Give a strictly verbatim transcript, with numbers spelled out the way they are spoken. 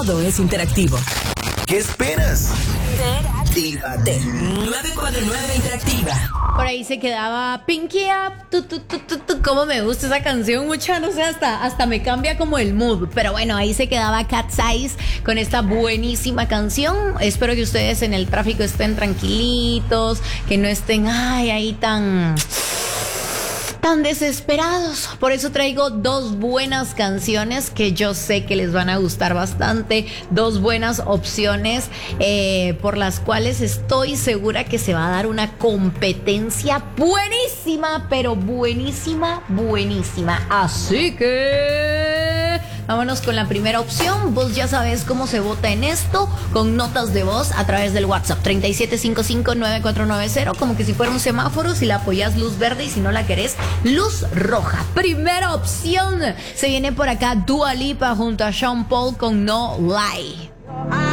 todo es interactivo. ¿Qué esperas? Interactívate. nueve cuatro nueve Interactiva. Por ahí se quedaba Pinky Up, tu, tu, tu, tu, tu. Cómo me gusta esa canción, mucha, no sé, hasta, hasta me cambia como el mood. Pero bueno, ahí se quedaba Cat's Eyes con esta buenísima canción. Espero que ustedes en el tráfico estén tranquilitos, que no estén, ay, ahí tan... tan desesperados. Por eso traigo dos buenas canciones que yo sé que les van a gustar bastante. Dos buenas opciones eh, por las cuales estoy segura que se va a dar una competencia buenísima, pero buenísima, buenísima. Así que vámonos con la primera opción. Vos ya sabes cómo se vota en esto, con notas de voz a través del WhatsApp treinta y siete cincuenta y cinco nueve cuatro nueve cero, como que si fuera un semáforo. Si la apoyas, luz verde, y si no la querés, luz roja. Primera opción, se viene por acá Dua Lipa junto a Sean Paul con No Lie.